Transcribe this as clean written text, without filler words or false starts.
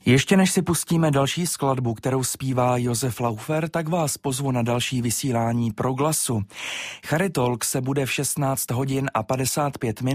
Ještě než si pustíme další skladbu, kterou zpívá Josef Laufer, tak vás pozvu na další vysílání Proglasu. Charitalk se bude v 16 hodin a 55 minut